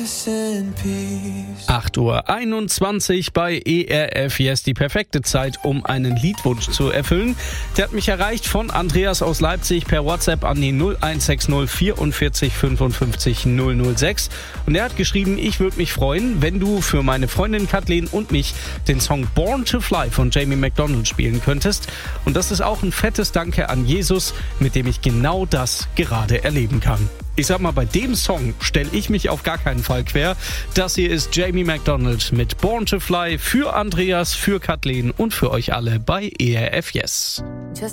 8:21 Uhr bei ERF Yes, die perfekte Zeit, um einen Liedwunsch zu erfüllen. Der hat mich erreicht von Andreas aus Leipzig per WhatsApp an die 0160 44 55 006. Und er hat geschrieben, ich würde mich freuen, wenn du für meine Freundin Kathleen und mich den Song Born to Fly von Jamie McDonald spielen könntest. Und das ist auch ein fettes Danke an Jesus, mit dem ich genau das gerade erleben kann. Ich sag mal, bei dem Song stelle ich mich auf gar keinen Fall quer. Das hier ist Jamie McDonald mit Born to Fly für Andreas, für Kathleen und für euch alle bei ERF Yes. Just